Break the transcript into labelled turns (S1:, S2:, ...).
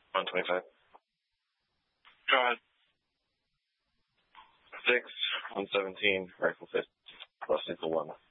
S1: 125.
S2: Go ahead.
S1: 6, 117, rifle fist, plus equal 1.